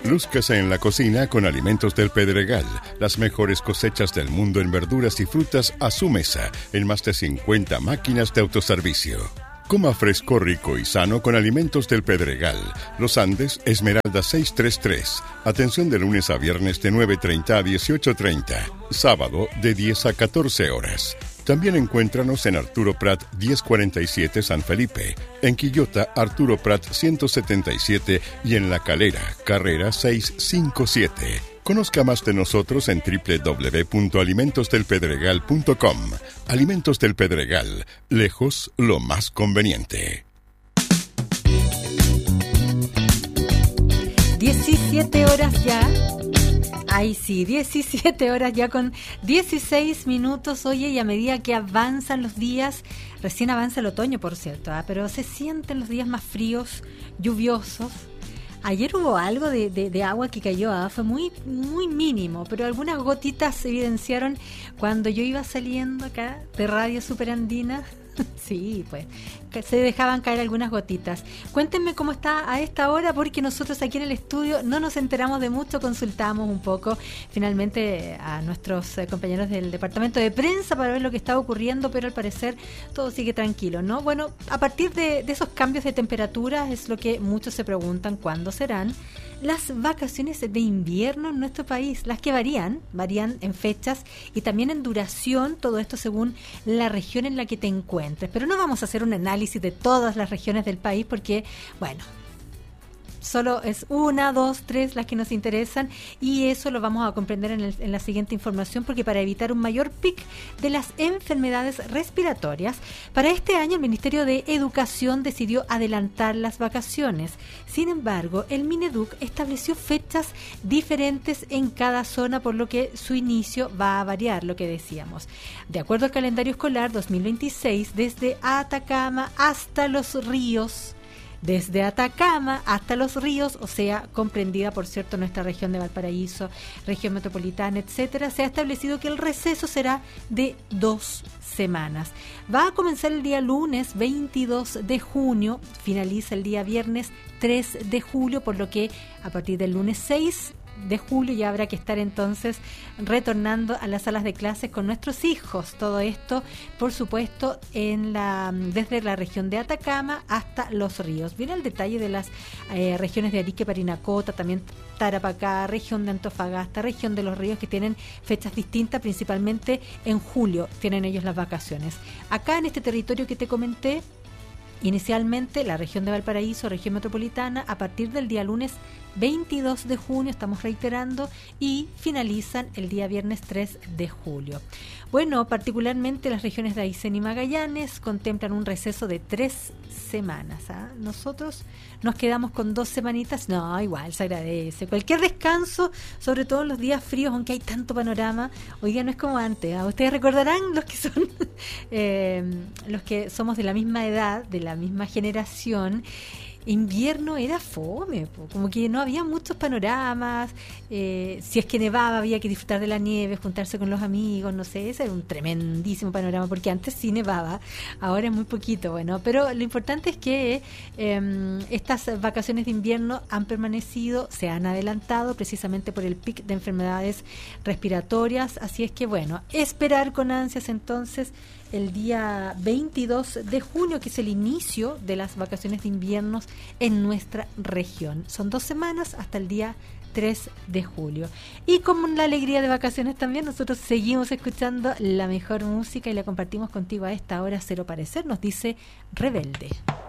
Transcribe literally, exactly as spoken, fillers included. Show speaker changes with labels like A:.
A: Lúzcase en la cocina con Alimentos del Pedregal, las mejores cosechas del mundo en verduras y frutas a su mesa, en más de cincuenta máquinas de autoservicio. Coma fresco, rico y sano con Alimentos del Pedregal. Los Andes, Esmeralda seiscientos treinta y tres. Atención de lunes a viernes de nueve treinta a dieciocho treinta. Sábado de diez a catorce horas. También encuéntranos en Arturo Prat diez cuarenta y siete San Felipe, en Quillota Arturo Prat ciento setenta y siete y en La Calera, Carrera seiscientos cincuenta y siete. Conozca más de nosotros en doble u doble u doble u punto alimentos del pedregal punto com. Alimentos del Pedregal, lejos lo más conveniente.
B: diecisiete horas ya. Ay, sí, diecisiete horas ya con dieciséis minutos. Oye, y a medida que avanzan los días, recién avanza el otoño, por cierto, ¿eh? Pero se sienten los días más fríos, lluviosos. Ayer hubo algo de, de, de agua que cayó, ¿eh? Fue muy, muy mínimo, pero algunas gotitas se evidenciaron cuando yo iba saliendo acá de Radio Superandina. Sí, pues se dejaban caer algunas gotitas. Cuéntenme cómo está a esta hora, porque nosotros aquí en el estudio no nos enteramos de mucho, consultamos un poco finalmente a nuestros eh, compañeros del departamento de prensa para ver lo que está ocurriendo, pero al parecer todo sigue tranquilo, ¿no? Bueno, a partir de, de esos cambios de temperatura es lo que muchos se preguntan cuándo serán las vacaciones de invierno en nuestro país, las que varían, varían en fechas y también en duración, todo esto según la región en la que te encuentres. Pero no vamos a hacer un análisis de todas las regiones del país porque, bueno, solo es una, dos, tres las que nos interesan y eso lo vamos a comprender en, el, en la siguiente información, porque para evitar un mayor pic de las enfermedades respiratorias, para este año el Ministerio de Educación decidió adelantar las vacaciones. Sin embargo, el Mineduc estableció fechas diferentes en cada zona, por lo que su inicio va a variar, lo que decíamos. De acuerdo al calendario escolar dos mil veintiséis, desde Atacama hasta Los Ríos, desde Atacama hasta Los Ríos, o sea, comprendida, por cierto, nuestra región de Valparaíso, región metropolitana, etcétera, se ha establecido que el receso será de dos semanas. Va a comenzar el día lunes veintidós de junio, finaliza el día viernes tres de julio, por lo que a partir del lunes seis de julio ya habrá que estar entonces retornando a las salas de clases con nuestros hijos. Todo esto, por supuesto, en la desde la región de Atacama hasta Los Ríos. Viene el detalle de las eh, regiones de Arique, Parinacota, también Tarapacá, región de Antofagasta, región de Los Ríos, que tienen fechas distintas, principalmente en julio tienen ellos las vacaciones. Acá en este territorio que te comenté, inicialmente la región de Valparaíso, región metropolitana, a partir del día lunes veintidós de junio, estamos reiterando, y finalizan el día viernes tres de julio. Bueno, particularmente las regiones de Aysén y Magallanes contemplan un receso de tres semanas. ¿Ah? Nosotros nos quedamos con dos semanitas. No, igual se agradece. Cualquier descanso, sobre todo en los días fríos, aunque hay tanto panorama, hoy día no es como antes. ¿Ah? Ustedes recordarán, los que son eh, los que somos de la misma edad, de la misma generación, invierno era fome, po. Como que no había muchos panoramas, eh, si es que nevaba había que disfrutar de la nieve, juntarse con los amigos, no sé, ese era un tremendísimo panorama, porque antes sí nevaba, ahora es muy poquito, bueno, pero lo importante es que eh, estas vacaciones de invierno han permanecido, se han adelantado precisamente por el pic de enfermedades respiratorias, así es que bueno, esperar con ansias entonces el día veintidós de junio, que es el inicio de las vacaciones de invierno en nuestra región. Son dos semanas hasta el día tres de julio. Y con la alegría de vacaciones también, nosotros seguimos escuchando la mejor música y la compartimos contigo a esta hora. Cero Parecer, nos dice Rebelde.